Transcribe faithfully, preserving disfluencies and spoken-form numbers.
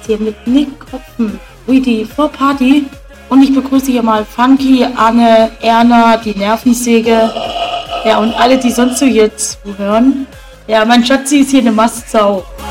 hier mit Nick Kopfen, Rüdi vor Party. Und ich begrüße hier mal Funky, Anne, Erna, die Nervensäge. Ja, und alle, die sonst so jetzt zuhören. Ja, mein Schatzi ist hier eine Mastsau.